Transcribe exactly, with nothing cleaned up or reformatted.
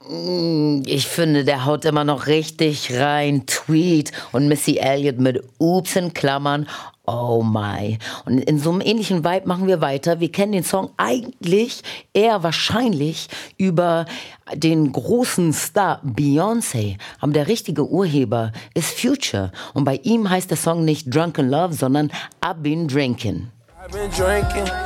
Mm, Ich finde, der haut immer noch richtig rein. Tweet und Missy Elliott mit Oops in Klammern. Oh my. Und in so einem ähnlichen Vibe machen wir weiter. Wir kennen den Song eigentlich eher wahrscheinlich über den großen Star Beyoncé. Aber der richtige Urheber ist Future. Und bei ihm heißt der Song nicht Drunken Love, sondern I've Been Drinking. I've been drinking.